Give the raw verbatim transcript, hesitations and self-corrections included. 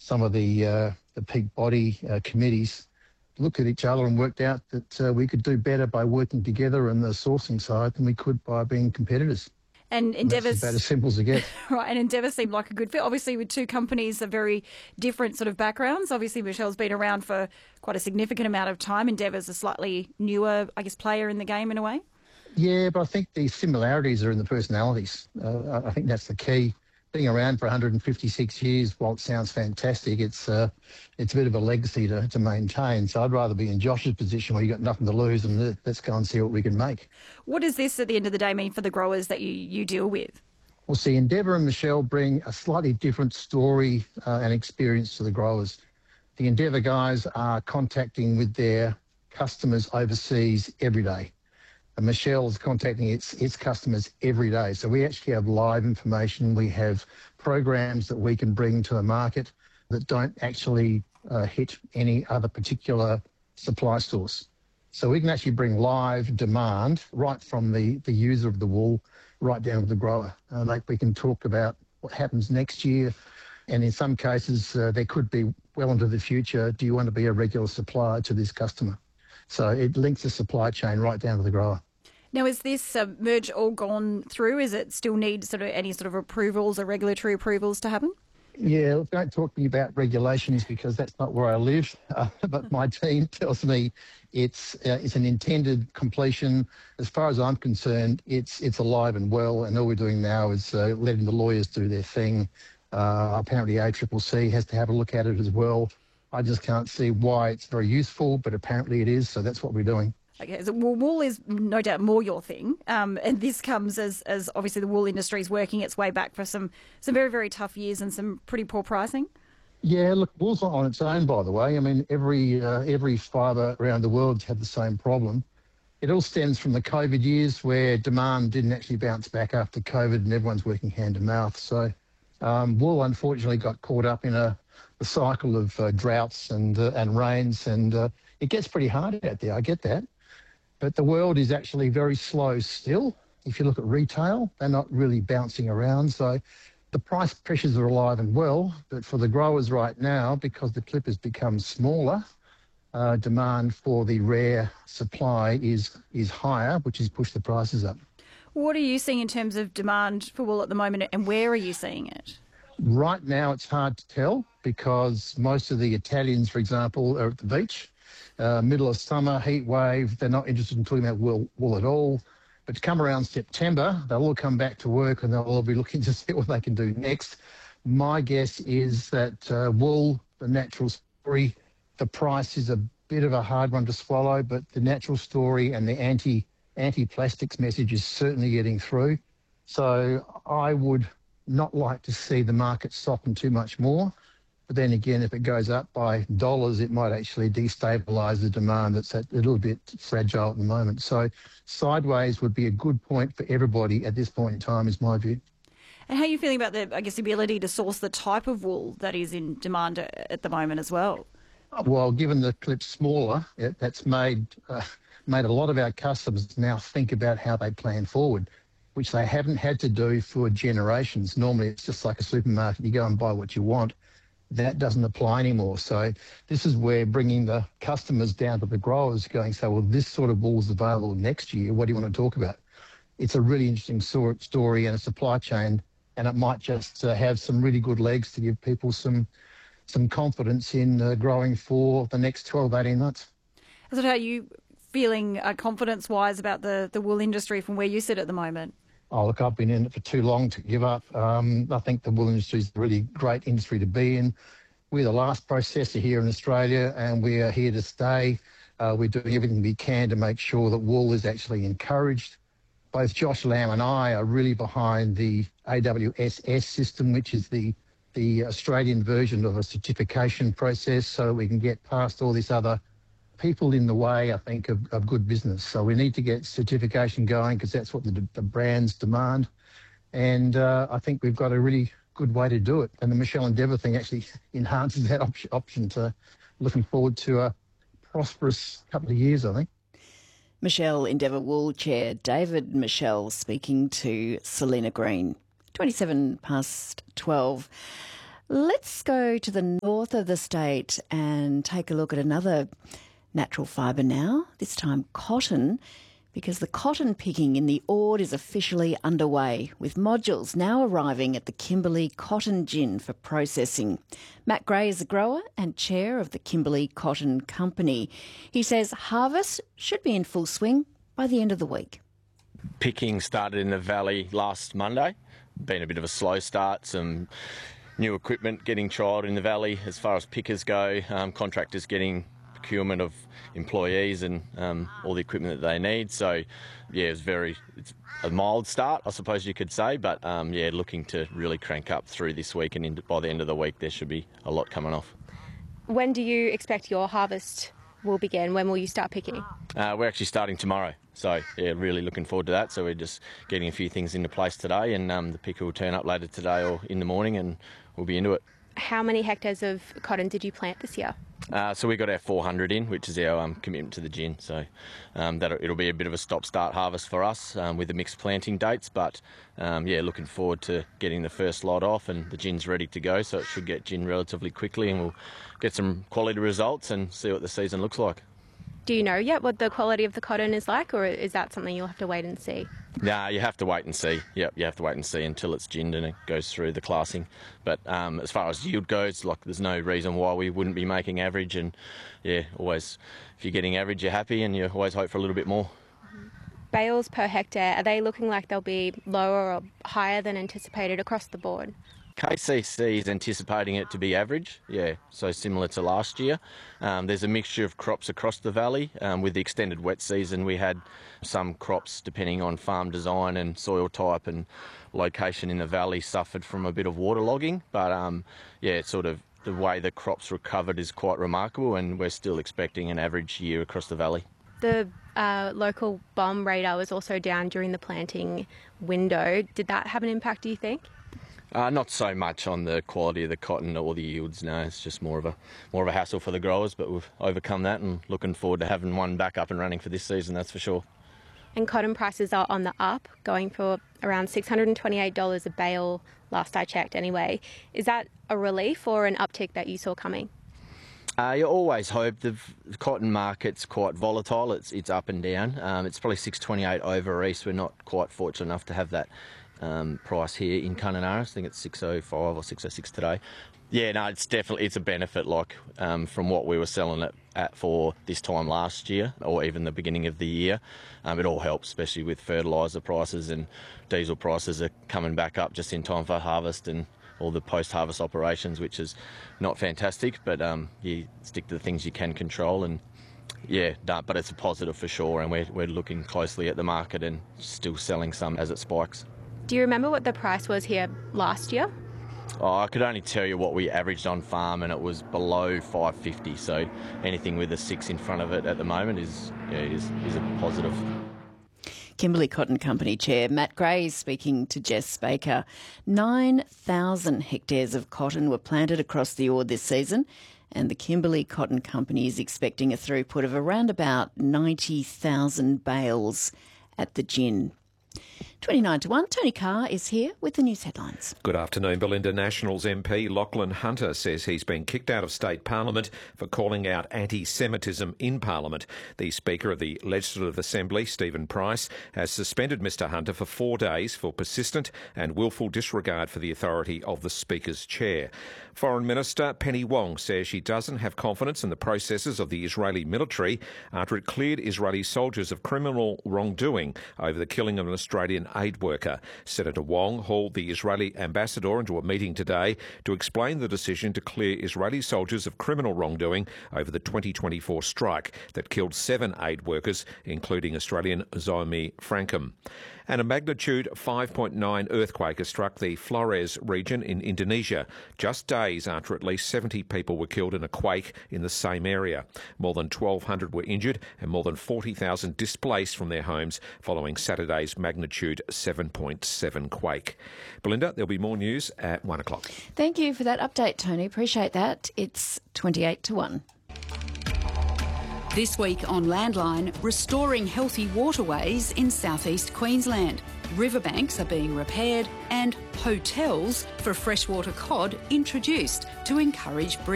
some of the uh, the peak body uh, committees looked at each other and worked out that uh, we could do better by working together on the sourcing side than we could by being competitors. And Endeavour, that's about as simple as it gets. Right, and Endeavour seemed like a good fit. Obviously, with two companies of very different sort of backgrounds. Obviously, Michelle's been around for quite a significant amount of time. Endeavour's a slightly newer, I guess, player in the game in a way. Yeah, but I think the similarities are in the personalities. Uh, I think that's the key. Being around for one hundred fifty-six years, while it sounds fantastic, it's uh, it's a bit of a legacy to, to maintain. So I'd rather be in Josh's position where you've got nothing to lose and let's go and see what we can make. What does this, at the end of the day, mean for the growers that you, you deal with? Well, see, Endeavour and Michelle bring a slightly different story uh, and experience to the growers. The Endeavour guys are contacting with their customers overseas every day. And Michelle is contacting its its customers every day. So we actually have live information. We have programs that we can bring to the market that don't actually uh, hit any other particular supply source. So we can actually bring live demand right from the, the user of the wool right down to the grower. Uh, like we can talk about what happens next year. And in some cases, uh, there could be well into the future, do you want to be a regular supplier to this customer? So it links the supply chain right down to the grower. Now, is this uh, merge all gone through? Is it still need sort of any sort of approvals or regulatory approvals to happen? Yeah, look, don't talk to me about regulations because that's not where I live. Uh, but my team tells me it's uh, it's an intended completion. As far as I'm concerned, it's it's alive and well, and all we're doing now is uh, letting the lawyers do their thing. Uh, apparently, A C C C has to have a look at it as well. I just can't see why it's very useful, but apparently it is, so that's what we're doing. Okay, so well, wool is no doubt more your thing, um, and this comes as, as obviously the wool industry is working its way back for some, some very, very tough years and some pretty poor pricing. Yeah, look, wool's not on its own, by the way. I mean, every uh, every fibre around the world's had the same problem. It all stems from the COVID years where demand didn't actually bounce back after COVID and everyone's working hand to mouth. So um, wool, unfortunately, got caught up in a, a cycle of uh, droughts and, uh, and rains, and uh, it gets pretty hard out there, I get that. But the world is actually very slow still. If you look at retail, they're not really bouncing around. So the price pressures are alive and well. But for the growers right now, because the clip has become smaller, uh, demand for the rare supply is is higher, which has pushed the prices up. What are you seeing in terms of demand for wool at the moment, and where are you seeing it? Right now, it's hard to tell because most of the Italians, for example, are at the beach. Uh, middle of summer, heat wave, they're not interested in talking about wool, wool at all. But to come around September, they'll all come back to work and they'll all be looking to see what they can do next. My guess is that uh, wool, the natural story, the price is a bit of a hard one to swallow, but the natural story and the anti, anti-plastics message is certainly getting through. So I would not like to see the market soften too much more. But then again, if it goes up by dollars, it might actually destabilise the demand that's a little bit fragile at the moment. So sideways would be a good point for everybody at this point in time, is my view. And how are you feeling about the, I guess, ability to source the type of wool that is in demand at the moment as well? Well, given the clip's smaller, it, that's made uh, made a lot of our customers now think about how they plan forward, which they haven't had to do for generations. Normally, it's just like a supermarket. You go and buy what you want. That doesn't apply anymore. So this is where bringing the customers down to the growers going, so, well, this sort of wool is available next year. What do you want to talk about? It's a really interesting story and a supply chain, and it might just uh, have some really good legs to give people some some confidence in uh, growing for the next twelve, eighteen months. So how are you feeling uh, confidence-wise about the, the wool industry from where you sit at the moment? Oh, look, I've been in it for too long to give up. Um, I think the wool industry is a really great industry to be in. We're the last processor here in Australia and we are here to stay. Uh, we're doing everything we can to make sure that wool is actually encouraged. Both Josh Lamb and I are really behind the A W S S system, which is the, the Australian version of a certification process, so that we can get past all this other people in the way, I think, of, of good business. So we need to get certification going because that's what the, the brands demand. And uh, I think we've got a really good way to do it. And the Michelle Endeavour thing actually enhances that op- option to looking forward to a prosperous couple of years, I think. Michelle Endeavour Wool Chair David Michelle speaking to Selena Green. twenty-seven past twelve. Let's go to the north of the state and take a look at another natural fibre now, this time cotton, because the cotton picking in the Ord is officially underway, with modules now arriving at the Kimberley Cotton Gin for processing. Matt Gray is a grower and chair of the Kimberley Cotton Company. He says harvest should be in full swing by the end of the week. Picking started in the valley last Monday. Been a bit of a slow start, some new equipment getting trialled in the valley as far as pickers go, um, contractors getting procurement of employees and um, all the equipment that they need. So, yeah, it's very it's a mild start, I suppose you could say, but um, yeah, looking to really crank up through this week, and into, by the end of the week there should be a lot coming off. When do you expect your harvest will begin? When will you start picking? Uh, we're actually starting tomorrow, so yeah, really looking forward to that. So we're just getting a few things into place today, and um, the picker will turn up later today or in the morning, and we'll be into it. How many hectares of cotton did you plant this year? Uh, so we got our four hundred in, which is our um, commitment to the gin. So um, that it'll be a bit of a stop-start harvest for us um, with the mixed planting dates. But um, yeah, looking forward to getting the first lot off, and the gin's ready to go. So it should get gin relatively quickly, and we'll get some quality results and see what the season looks like. Do you know yet what the quality of the cotton is like, or is that something you'll have to wait and see? Nah, you have to wait and see. Yep, you have to wait and see until it's ginned and it goes through the classing. But um, as far as yield goes, like there's no reason why we wouldn't be making average. And yeah, always, if you're getting average, you're happy, and you always hope for a little bit more. Bales per hectare, are they looking like they'll be lower or higher than anticipated across the board? K C C is anticipating it to be average, yeah, so similar to last year. Um, there's a mixture of crops across the valley. Um, with the extended wet season, we had some crops, depending on farm design and soil type and location in the valley, suffered from a bit of waterlogging. But um, yeah, it's sort of the way the crops recovered is quite remarkable, and we're still expecting an average year across the valley. The uh, local bomb radar was also down during the planting window. Did that have an impact, do you think? Uh, not so much on the quality of the cotton or the yields, no. It's just more of a more of a hassle for the growers, but we've overcome that and looking forward to having one back up and running for this season, that's for sure. And cotton prices are on the up, going for around six hundred twenty-eight dollars a bale, last I checked anyway. Is that a relief or an uptick that you saw coming? Uh, you always hope. The cotton market's quite volatile. It's it's up and down. Um, it's probably six twenty-eight over east. We're not quite fortunate enough to have that Um, price here in Kununurra. I think it's six oh five or six oh six today. Yeah, no, it's definitely it's a benefit. Like um, from what we were selling it at for this time last year, or even the beginning of the year, um, it all helps, especially with fertiliser prices, and diesel prices are coming back up just in time for harvest and all the post-harvest operations, which is not fantastic. But um, you stick to the things you can control, and yeah, no, but it's a positive for sure. And we're we're looking closely at the market and still selling some as it spikes. Do you remember what the price was here last year? Oh, I could only tell you what we averaged on farm, and it was below five fifty. So anything with a six in front of it at the moment is yeah, is, is a positive. Kimberley Cotton Company Chair Matt Gray speaking to Jess Baker. nine thousand hectares of cotton were planted across the Ord this season, and the Kimberley Cotton Company is expecting a throughput of around about ninety thousand bales at the gin. twenty-nine to one, Tony Carr is here with the news headlines. Good afternoon. Belinda Nationals M P Lachlan Hunter says he's been kicked out of state parliament for calling out anti-Semitism in parliament. The Speaker of the Legislative Assembly, Stephen Price, has suspended Mr Hunter for four days for persistent and willful disregard for the authority of the Speaker's chair. Foreign Minister Penny Wong says she doesn't have confidence in the processes of the Israeli military after it cleared Israeli soldiers of criminal wrongdoing over the killing of an Australian aid worker. Senator Wong hauled the Israeli ambassador into a meeting today to explain the decision to clear Israeli soldiers of criminal wrongdoing over the twenty twenty-four strike that killed seven aid workers, including Australian Zomi Frankham. And a magnitude five point nine earthquake has struck the Flores region in Indonesia, just days after at least seventy people were killed in a quake in the same area. More than twelve hundred were injured and more than forty thousand displaced from their homes following Saturday's magnitude seven point seven quake. Belinda, there'll be more news at one o'clock. Thank you for that update, Tony. Appreciate that. It's twenty-eight to one. This week on Landline, restoring healthy waterways in southeast Queensland. riverbanks are being repaired and hotels for freshwater cod introduced to encourage breeding.